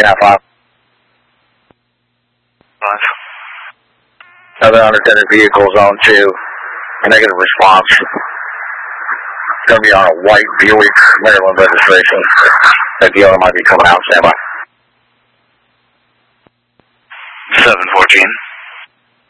10-5. 5. Another unattended vehicle, zone 2. Negative response. It's going to be on a white Buick, Maryland registration. That the owner might be coming out. Stand by. 714.